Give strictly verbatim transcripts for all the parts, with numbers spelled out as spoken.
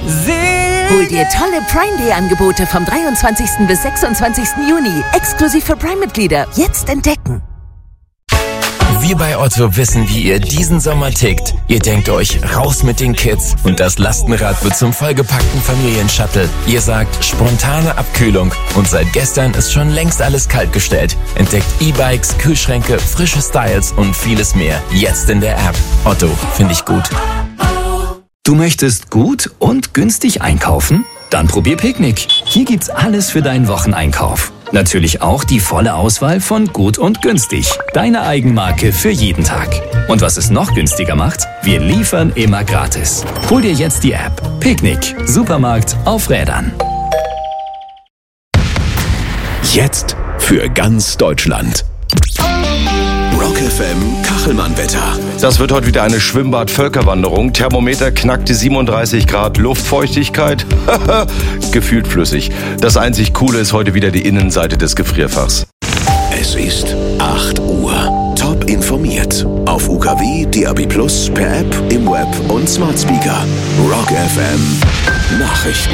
Hol dir tolle Prime-Day-Angebote vom dreiundzwanzigsten bis sechsundzwanzigsten Juni. Exklusiv für Prime-Mitglieder. Jetzt entdecken. Wir bei Otto wissen, wie ihr diesen Sommer tickt. Ihr denkt euch, raus mit den Kids und das Lastenrad wird zum vollgepackten Familienshuttle. Ihr sagt, spontane Abkühlung und seit gestern ist schon längst alles kaltgestellt. Entdeckt E-Bikes, Kühlschränke, frische Styles und vieles mehr. Jetzt in der App. Otto, finde ich gut. Du möchtest gut und günstig einkaufen? Dann probier Picknick. Hier gibt's alles für deinen Wocheneinkauf. Natürlich auch die volle Auswahl von Gut und Günstig. Deine Eigenmarke für jeden Tag. Und was es noch günstiger macht? Wir liefern immer gratis. Hol dir jetzt die App. Picknick. Supermarkt auf Rädern. Jetzt für ganz Deutschland. Rock F M Kachelmann-Wetter. Das wird heute wieder eine Schwimmbad-Völkerwanderung. Thermometer knackt die siebenunddreißig Grad. Luftfeuchtigkeit? Gefühlt flüssig. Das einzig Coole ist heute wieder die Innenseite des Gefrierfachs. Es ist acht Uhr. Top informiert. Auf U K W, D A B plus, per App, im Web und Smart Speaker. Rock F M Nachrichten.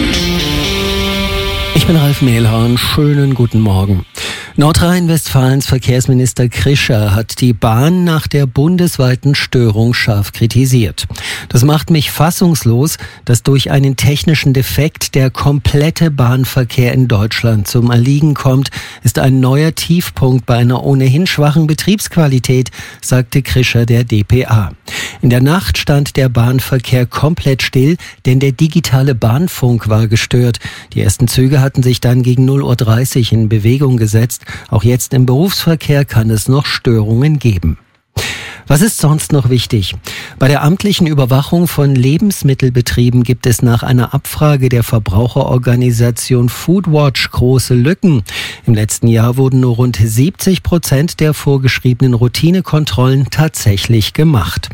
Ich bin Ralf Mehlhorn. Schönen guten Morgen. Nordrhein-Westfalens Verkehrsminister Krischer hat die Bahn nach der bundesweiten Störung scharf kritisiert. Das macht mich fassungslos, dass durch einen technischen Defekt der komplette Bahnverkehr in Deutschland zum Erliegen kommt, ist ein neuer Tiefpunkt bei einer ohnehin schwachen Betriebsqualität, sagte Krischer der D P A. In der Nacht stand der Bahnverkehr komplett still, denn der digitale Bahnfunk war gestört. Die ersten Züge hatten sich dann gegen null Uhr dreißig in Bewegung gesetzt. Auch jetzt im Berufsverkehr kann es noch Störungen geben. Was ist sonst noch wichtig? Bei der amtlichen Überwachung von Lebensmittelbetrieben gibt es nach einer Abfrage der Verbraucherorganisation Foodwatch große Lücken. Im letzten Jahr wurden nur rund siebzig Prozent der vorgeschriebenen Routinekontrollen tatsächlich gemacht.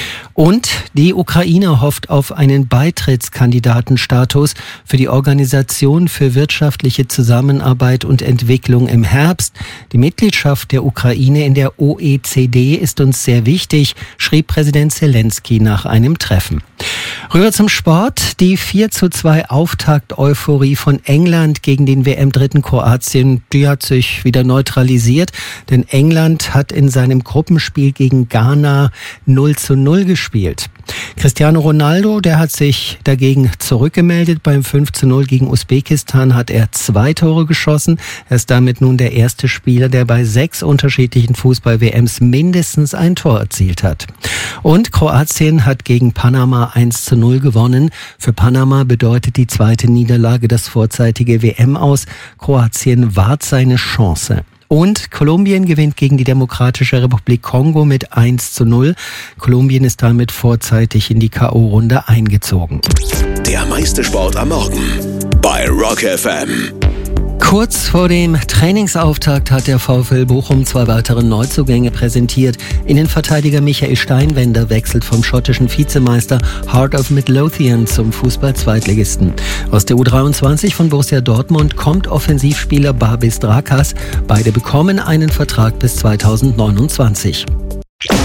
Und die Ukraine hofft auf einen Beitrittskandidatenstatus für die Organisation für wirtschaftliche Zusammenarbeit und Entwicklung im Herbst. Die Mitgliedschaft der Ukraine in der O E C D ist uns sehr wichtig, schrieb Präsident Zelensky nach einem Treffen. Rüber zum Sport. Die vier zu zwei Auftakt-Euphorie von England gegen den W M-Dritten Kroatien, die hat sich wieder neutralisiert, denn England hat in seinem Gruppenspiel gegen Ghana null zu null gespielt. Cristiano Ronaldo, der hat sich dagegen zurückgemeldet. Beim fünf zu null gegen Usbekistan hat er zwei Tore geschossen. Er ist damit nun der erste Spieler, der bei sechs unterschiedlichen Fußball-W Ms mindestens ein Tor erzielt hat. Und Kroatien hat gegen Panama eins zu null gewonnen. Für Panama bedeutet die zweite Niederlage das vorzeitige W M-Aus. Kroatien wahrt seine Chance. Und Kolumbien gewinnt gegen die Demokratische Republik Kongo mit eins zu null. Kolumbien ist damit vorzeitig in die K O-Runde eingezogen. Der meiste Sport am Morgen bei Rock F M. Kurz vor dem Trainingsauftakt hat der VfL Bochum zwei weitere Neuzugänge präsentiert. Innenverteidiger Michael Steinwender wechselt vom schottischen Vizemeister Heart of Midlothian zum Fußball-Zweitligisten. Aus der U dreiundzwanzig von Borussia Dortmund kommt Offensivspieler Babis Drakas. Beide bekommen einen Vertrag bis zweitausendneunundzwanzig.